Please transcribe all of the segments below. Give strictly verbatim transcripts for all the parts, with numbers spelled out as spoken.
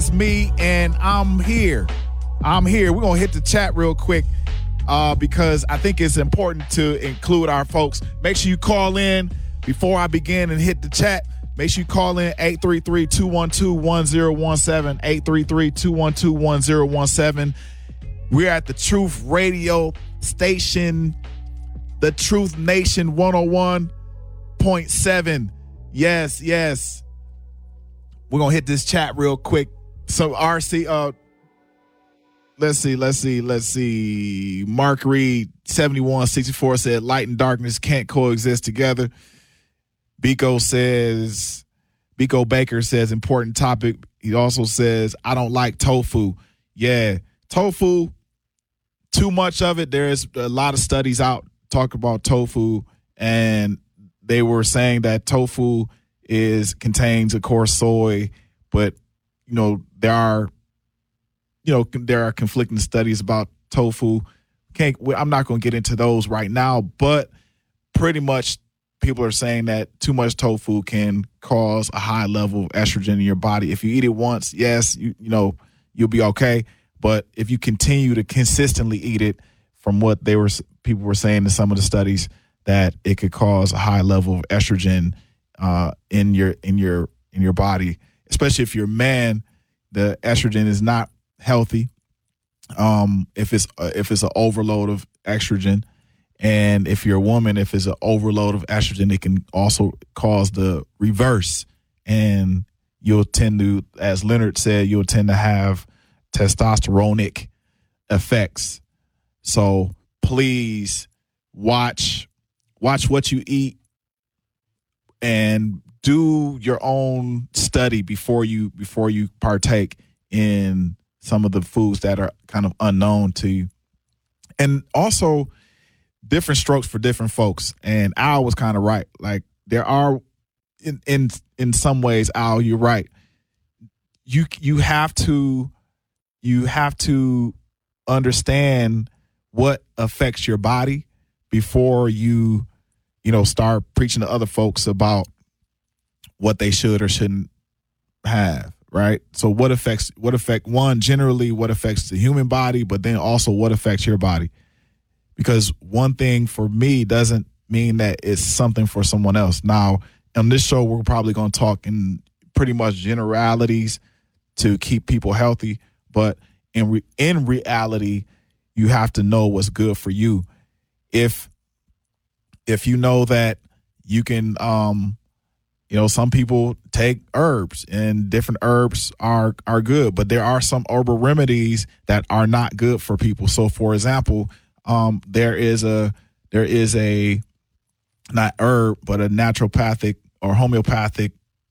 That's me, and I'm here. I'm here. We're going to hit the chat real quick uh, because I think it's important to include our folks. Make sure you call in before I begin and hit the chat. Make sure you call in eight three three, two one two, one zero one seven, eight three three, two one two, one zero one seven. We're at the Truth Radio station, the Truth Nation one oh one point seven. Yes, yes. We're going to hit this chat real quick. So, R C, uh, let's see, let's see, let's see. Mark Reed, seventy-one sixty-four said, light and darkness can't coexist together. Biko says, Biko Baker says, important topic. He also says, I don't like tofu. Yeah, tofu, too much of it. There's a lot of studies out talking about tofu, and they were saying that tofu is contains, of course, soy, but, you know, there are, you know, there are conflicting studies about tofu. Can't, I'm not going to get into those right now, but pretty much people are saying that too much tofu can cause a high level of estrogen in your body. If you eat it once, yes, you, you know, you'll be okay. But if you continue to consistently eat it, from what they were, people were saying in some of the studies, that it could cause a high level of estrogen uh, in your in your in your body, especially if you're a man. The estrogen is not healthy. Um, if it's uh, if it's an overload of estrogen, and if you're a woman, if it's an overload of estrogen, it can also cause the reverse, and you'll tend to, as Leonard said, you'll tend to have testosteronic effects. So please watch watch what you eat and do your own study before you before you partake in some of the foods that are kind of unknown to you. And also different strokes for different folks. And Al was kind of right. Like there are in in in some ways, Al, you're right. You you have to you have to understand what affects your body before you, you know, start preaching to other folks about what they should or shouldn't have, right? So what affects, what affect, one, generally what affects the human body, but then also what affects your body. Because one thing for me doesn't mean that it's something for someone else. Now, on this show, we're probably going to talk in pretty much generalities to keep people healthy, but in re- in reality, you have to know what's good for you. If if you know that you can, um, you know, some people take herbs, and different herbs are are good, but there are some herbal remedies that are not good for people. So, for example, um, there is a there is a not herb, but a naturopathic or homeopathic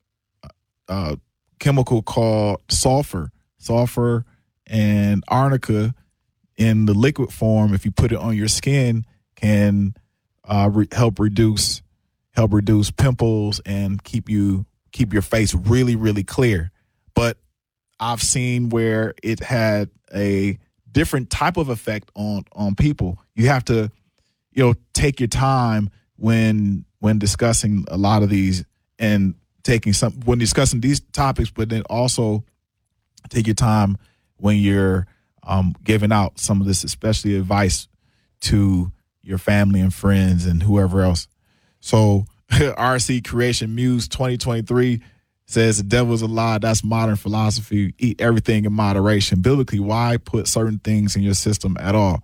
uh, chemical called sulfur, sulfur and arnica in the liquid form. If you put it on your skin, can uh, re- help reduce help reduce pimples and keep you keep your face really, really clear. But I've seen where it had a different type of effect on on people. You have to, you know, take your time when when discussing a lot of these and taking some when discussing these topics, but then also take your time when you're um, giving out some of this, especially advice to your family and friends and whoever else. So R C Creation Muse twenty twenty-three says the devil's a lie. That's modern philosophy. Eat everything in moderation. Biblically, why put certain things in your system at all?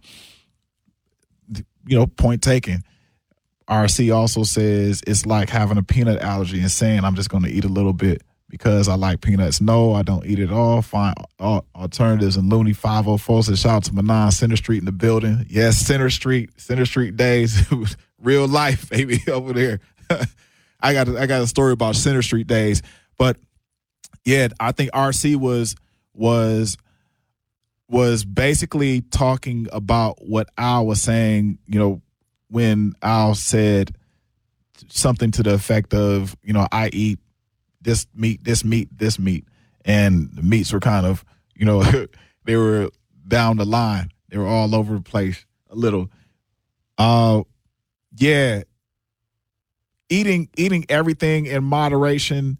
You know, point taken. R C also says it's like having a peanut allergy and saying I'm just going to eat a little bit because I like peanuts. No, I don't eat it all. Find alternatives. And Looney five oh four says, shout out to Manon, Center Street in the building. Yes, Center Street, Center Street days. Real life, baby, over there. I got a, I got a story about Center Street days. But, yeah, I think R C was was was basically talking about what Al was saying, you know, when Al said something to the effect of, you know, I eat this meat, this meat, this meat. And the meats were kind of, you know, they were down the line. They were all over the place a little. Uh, yeah. Eating eating everything in moderation